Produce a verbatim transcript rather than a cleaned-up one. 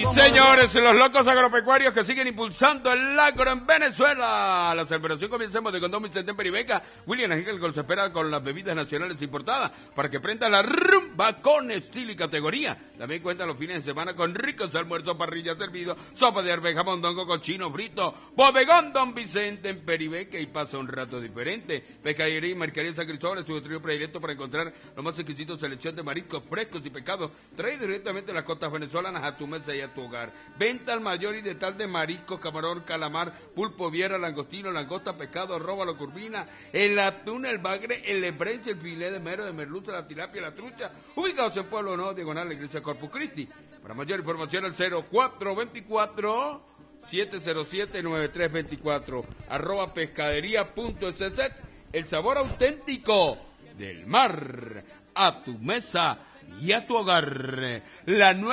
señores, los locos agropecuarios que siguen impulsando el agro en Venezuela. La celebración comienza en Bodegón Vicente en Peribeca. William Ángel se espera con las bebidas nacionales importadas para que prenda la rumba con estilo y categoría. También cuentan los fines de semana con ricos almuerzos, parrilla servido, sopa de arveja, mondongo, cochino frito. Bodegón Don Vicente en Peribeca y pasa un rato diferente. Pescadería y Mercadería San Cristóbal es tu trío predilecto para encontrar los más exquisitos selección de mariscos frescos y pescados traídos directamente de las costas venezolanas a tu mesa y a tu hogar. Venta al mayor y de tal de mariscos, camarón, calamar, pulpo, viera, langostino, langosta, pescado, róbalo, curvina, el atún, el bagre, el lebrenche, el filé de mero, de merluza, la tilapia, la trucha, ubicados en Pueblo Nuevo, diagonal la iglesia Corpus Christi. Para mayor información al cero cuatro dos cuatro, siete cero siete, nueve tres dos cuatro, arroba pescadería punto s z, el sabor auténtico del mar a tu mesa y a tu hogar. La nueva